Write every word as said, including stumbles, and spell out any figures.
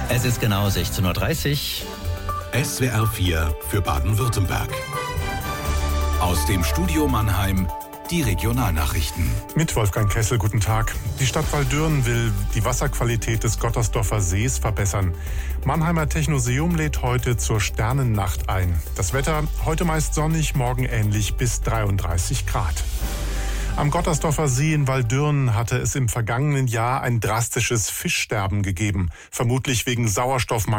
Es ist genau sechzehn Uhr dreißig. S W R vier für Baden-Württemberg. Aus dem Studio Mannheim die Regionalnachrichten. Mit Wolfgang Kessel, guten Tag. Die Stadt Waldürn will die Wasserqualität des Gottersdorfer Sees verbessern. Mannheimer Technoseum lädt heute zur Sternennacht ein. Das Wetter heute meist sonnig, morgen ähnlich bis dreiunddreißig Grad. Am Gottersdorfer See in Waldürn hatte es im vergangenen Jahr ein drastisches Fischsterben gegeben, vermutlich wegen Sauerstoffmangel.